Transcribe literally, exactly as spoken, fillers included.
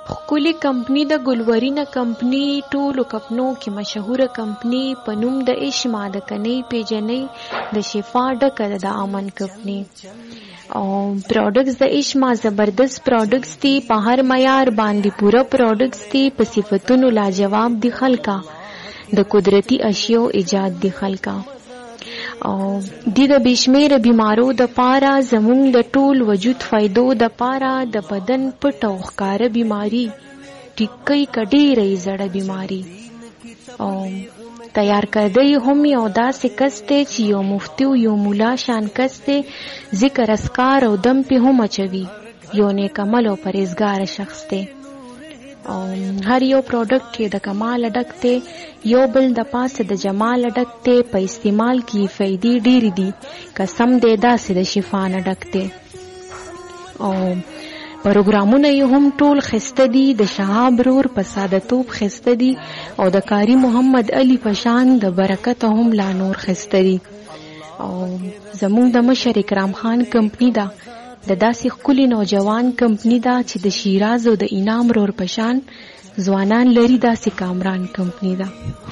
خپلی کمپنی د ګلورینه کمپنی ټولو کپنو کې مشهوره کمپنی په نوم د اشما د کنی پیجنې د شفا ډکه د امن کمپنی او پروډکټس د اشما زبردست پروډکټس دي په هر معیار باندې پوره پروډکټس دي په صفاتونو لاجواب دي خلکا د قدرتی اشیاء ایجاد دي خلکا او د د بشمیر بیمارو د پاره زمونږ د ټول وجود فائدو د پاره د بدن پټ او ښکاره بیماری ټیکي کډې رې زړه بیماری او تیار کړی هم یو داسې کس دی چې یو مفتی او یو مولا شان کس دی ذکر اسکار او دم په هم اچوي یو نیک عمل او پرهیزګار شخص دی او هر یو پروډکټ کې د کمال ډک دی یو بل د پاسه د جمال ډک دی په استعمال کې فائدې ډېرې دي قسم دې داسې د شفا نه ډک دی او پروګرامونه یې هم ټول خسته دي د شهاب رور په سادهتوب خسته دي او د کاری محمد علي پشان د برکت هم لا نور خسته دي او زمونږ د مشر اکرام خان کمپنی دا د داسې ښکلي نوجوان کمپنی دا چې د شیراز او د انعام رور پشان ځوانان لري داسې کامران کمپنی دا